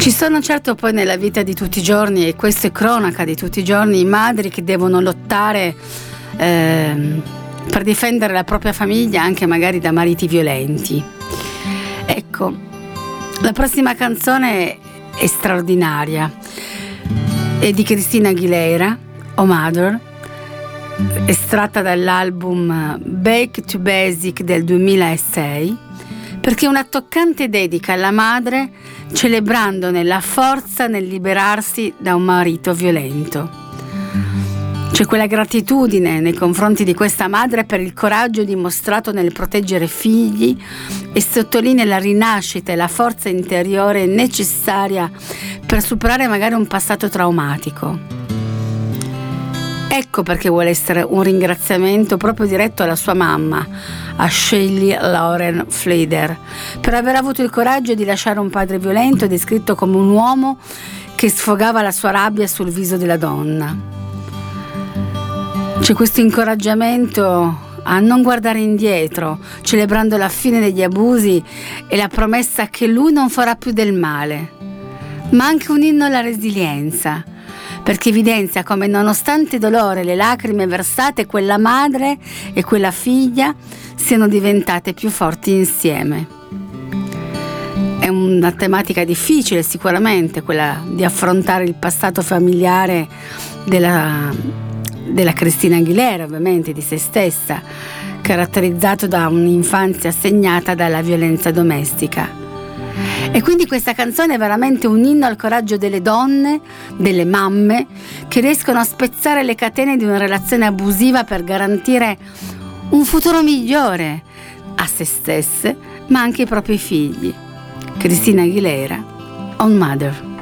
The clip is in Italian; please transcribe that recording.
Ci sono certo poi nella vita di tutti i giorni, e questo è cronaca di tutti i giorni, madri che devono lottare per difendere la propria famiglia anche magari da mariti violenti. Ecco, la prossima canzone è straordinaria, è di Christina Aguilera, Oh Mother, estratta dall'album Back to Basic del 2006, perché è una toccante dedica alla madre, celebrandone la forza nel liberarsi da un marito violento. C'è quella gratitudine nei confronti di questa madre per il coraggio dimostrato nel proteggere figli, e sottolinea la rinascita e la forza interiore necessaria per superare magari un passato traumatico. Ecco perché vuole essere un ringraziamento proprio diretto alla sua mamma, a Shelley Lauren Fleder, per aver avuto il coraggio di lasciare un padre violento descritto come un uomo che sfogava la sua rabbia sul viso della donna. C'è questo incoraggiamento a non guardare indietro, celebrando la fine degli abusi e la promessa che lui non farà più del male, ma anche un inno alla resilienza, perché evidenzia come nonostante il dolore e le lacrime versate, quella madre e quella figlia siano diventate più forti insieme. È una tematica difficile sicuramente, quella di affrontare il passato familiare della Christina Aguilera, ovviamente di se stessa, caratterizzato da un'infanzia segnata dalla violenza domestica. E quindi questa canzone è veramente un inno al coraggio delle donne, delle mamme, che riescono a spezzare le catene di una relazione abusiva per garantire un futuro migliore a se stesse, ma anche ai propri figli. Christina Aguilera, On Mother.